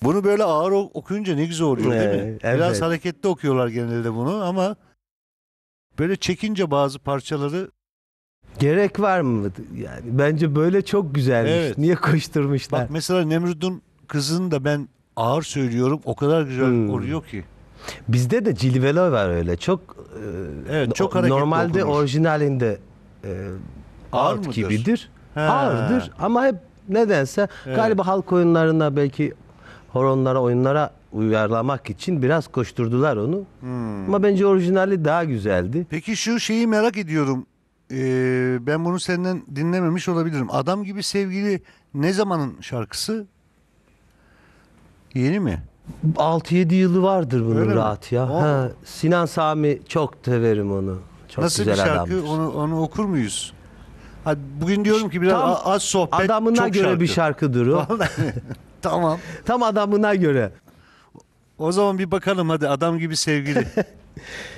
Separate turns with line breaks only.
Bunu böyle ağır okuyunca ne güzel oluyor değil mi?
Evet.
Biraz hareketli okuyorlar genelde bunu ama böyle çekince bazı parçaları
Gerek var mı? Yani bence böyle çok güzelmiş.
Evet.
Niye koşturmuşlar?
bak mesela Nemrut'un kızını da ben ağır söylüyorum o kadar güzel oluyor ki.
Bizde de cilveli var öyle. Çok
Evet, çok hareketli
normalde
okunur.
orijinalinde
Ağır
alt
mıdır?
gibidir.
He.
Ağırdır ama hep nedense galiba halk oyunlarına belki horonlara oyunlara uyarlamak için biraz koşturdular onu. Ama bence orijinali daha güzeldi.
Peki şu şeyi merak ediyorum. Ben bunu senden dinlememiş olabilirim. Adam gibi sevgili ne zamanın şarkısı? Yeni mi?
6-7 yılı vardır bunun
Öyle mi?
rahat ya.
O-
Ha, Sinan Sami çok severim onu. Çok
Nasıl
güzel
bir şarkı?
adamdır.
Onu okur muyuz? Hadi bugün diyorum ki biraz
Tam
az sohbet,
adamına
çok
göre
şarkı.
bir şarkıdır o.
Tamam.
Tam adamına göre.
O zaman bir bakalım hadi adam gibi sevgili.